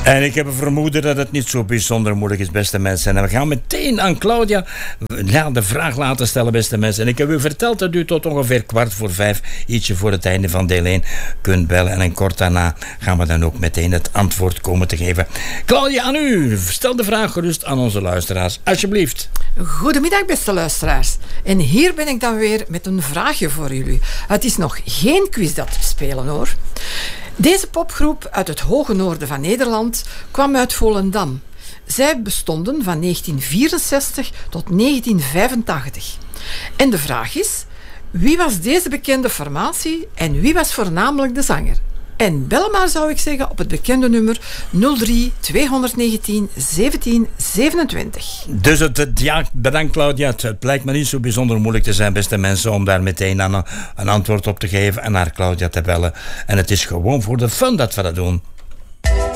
En ik heb een vermoeden dat het niet zo bijzonder moeilijk is, beste mensen. En we gaan meteen aan Claudia de vraag laten stellen, beste mensen. En ik heb u verteld dat u tot ongeveer 4:15, ietsje voor het einde van deel 1, kunt bellen. En kort daarna gaan we dan ook meteen het antwoord komen te geven. Claudia, aan u. Stel de vraag gerust aan onze luisteraars, alsjeblieft. Goedemiddag, beste luisteraars. En hier ben ik dan weer met een vraagje voor jullie. Het is nog geen quiz dat we spelen, hoor. Deze popgroep uit het hoge noorden van Nederland kwam uit Volendam. Zij bestonden van 1964 tot 1985. En de vraag is, wie was deze bekende formatie en wie was voornamelijk de zanger? En bel maar, zou ik zeggen, op het bekende nummer 03 219 17 27. Dus bedankt Claudia. Het blijkt me niet zo bijzonder moeilijk te zijn, beste mensen, om daar meteen aan een antwoord op te geven en naar Claudia te bellen. En het is gewoon voor de fun dat we dat doen.